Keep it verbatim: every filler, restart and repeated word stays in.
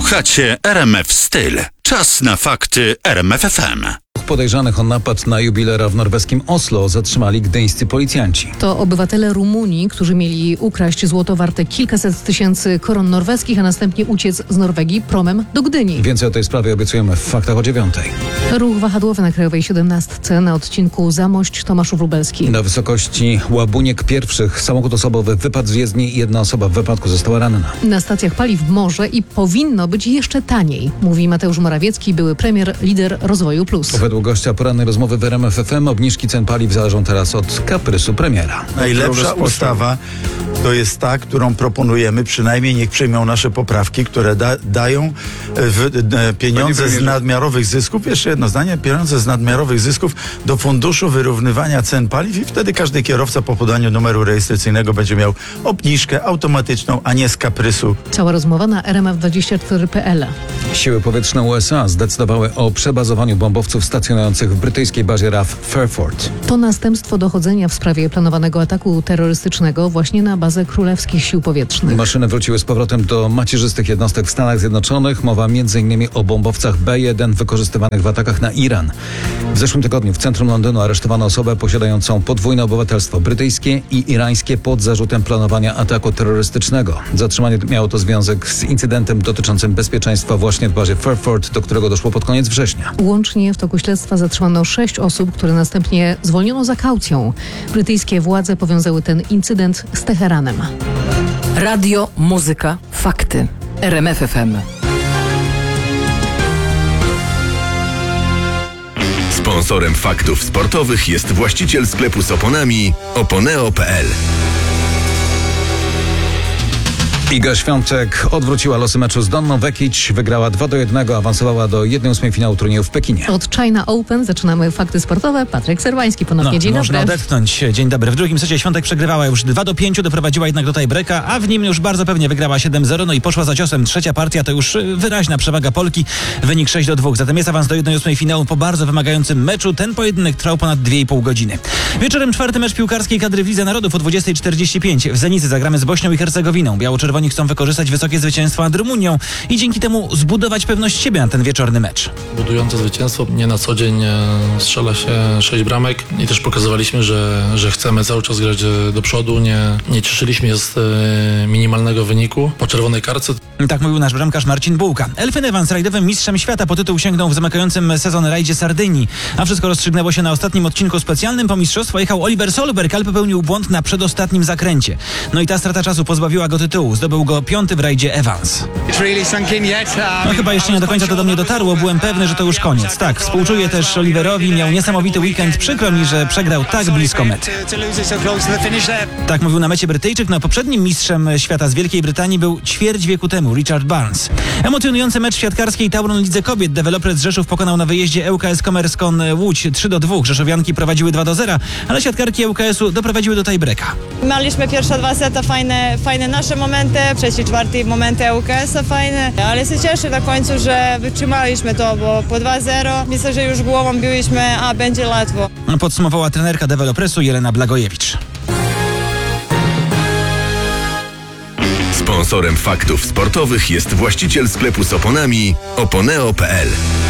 Słuchacie R M F Styl. Czas na fakty R M F F M. Podejrzanych o napad na jubilera w norweskim Oslo zatrzymali gdyńscy policjanci. To obywatele Rumunii, którzy mieli ukraść złoto warte kilkaset tysięcy koron norweskich, a następnie uciec z Norwegii promem do Gdyni. Więcej o tej sprawie obiecujemy w faktach o dziewiątej. Ruch wahadłowy na Krajowej siedemnastce na odcinku Zamość-Tomaszów-Lubelski. Na wysokości Łabuniek pierwszych samochód osobowy wypadł z jezdni i jedna osoba w wypadku została ranna. Na stacjach paliw może i powinno być jeszcze taniej, mówi Mateusz Morawiecki, były premier, lider Rozwoju Plus. Według gościa porannej rozmowy w R M F F M obniżki cen paliw zależą teraz od kaprysu premiera. Najlepsza ustawa to jest ta, którą proponujemy, przynajmniej niech przyjmą nasze poprawki, które da, dają w, e, pieniądze z nadmiarowych zysków, jeszcze jedno zdanie, pieniądze z nadmiarowych zysków do funduszu wyrównywania cen paliw i wtedy każdy kierowca po podaniu numeru rejestracyjnego będzie miał obniżkę automatyczną, a nie z kaprysu. Cała rozmowa na r m f dwadzieścia cztery kropka p l. Siły powietrzne U S A zdecydowały o przebazowaniu bombowców stacjonujących w brytyjskiej bazie R A F Fairford. To następstwo dochodzenia w sprawie planowanego ataku terrorystycznego właśnie na bazę Królewskich Sił Powietrznych. Maszyny wróciły z powrotem do macierzystych jednostek w Stanach Zjednoczonych. Mowa między innymi o bombowcach B jeden wykorzystywanych w atakach na Iran. W zeszłym tygodniu w centrum Londynu aresztowano osobę posiadającą podwójne obywatelstwo brytyjskie i irańskie pod zarzutem planowania ataku terrorystycznego. Zatrzymanie miało to związek z incydentem dotyczącym bezpieczeństwa właśnie w bazie Fairford, do którego doszło pod koniec września. Łącznie w toku śledztwa zatrzymano sześć osób, które następnie zwolniono za kaucją. Brytyjskie władze powiązały ten incydent z Teheranem. Radio, muzyka, fakty. R M F F M. Sponsorem faktów sportowych jest właściciel sklepu z oponami oponeo kropka p l. Iga Świątek odwróciła losy meczu z Donną Vekic, wygrała dwa do jednego, awansowała do jednej ósmej finału turnieju w Pekinie. Od China Open zaczynamy fakty sportowe. Patryk Serwański ponownie. No, Dzień można dobry. odetchnąć. Dzień dobry. W drugim secie Świątek przegrywała już dwa do pięciu, doprowadziła jednak do tiebreaka, a w nim już bardzo pewnie wygrała siedem zero, no i poszła za ciosem. Trzecia partia to już wyraźna przewaga Polki, wynik sześć do dwóch. Zatem jest awans do jednej ósmej finału po bardzo wymagającym meczu. Ten pojedynek trwał ponad dwie i pół godziny. Wieczorem czwarty mecz piłkarskiej kadry w Lidze Narodów o dwudziestej czterdzieści pięć. W Zenicy zagramy z Bośnią i Hercegowiną. Biało-czerwoni chcą wykorzystać wysokie zwycięstwo nad Rumunią i dzięki temu zbudować pewność siebie na ten wieczorny mecz. Budujące zwycięstwo, nie na co dzień strzela się sześć bramek i też pokazywaliśmy, że, że chcemy cały czas grać do przodu, nie, nie cieszyliśmy się z minimalnego wyniku po czerwonej kartce. Tak mówił nasz bramkarz Marcin Bułka. Elfyn Evans rajdowym mistrzem świata po tytuł sięgnął w zamykającym sezon rajdzie Sardynii, a wszystko rozstrzygnęło się na ostatnim odcinku specjalnym. Po mistrzostwo jechał Oliver Solberg, ale popełnił błąd na przedostatnim zakręcie. No i ta strata czasu pozbawiła go tytułu. Zdobył go piąty w rajdzie Evans. No chyba jeszcze nie do końca to do mnie dotarło. Byłem pewny, że to już koniec. Tak, współczuję też Oliverowi. Miał niesamowity weekend. Przykro mi, że przegrał tak blisko mety. Tak mówił na mecie Brytyjczyk. No poprzednim mistrzem świata z Wielkiej Brytanii był ćwierć wieku temu Richard Barnes. Emocjonujący mecz w siatkarskiej Tauron Lidze Kobiet. Deweloper z Rzeszów pokonał na wyjeździe L K S Commerce.com Łódź trzy do dwóch. Rzeszowianki prowadziły dwa do zera, ale siatkarki L K S-u doprowadziły do tiebreaka. Mieliśmy pierwsze dwa seta fajne, fajne nasze momenty, trzeci, czwarty momenty L K S-a fajne, ale się cieszę na końcu, że wytrzymaliśmy to, bo po dwa zero myślę, że już głową byliśmy, a będzie łatwo. Podsumowała trenerka dewelopresu Jelena Blagojewicz. Sponsorem faktów sportowych jest właściciel sklepu z oponami oponeo kropka p l.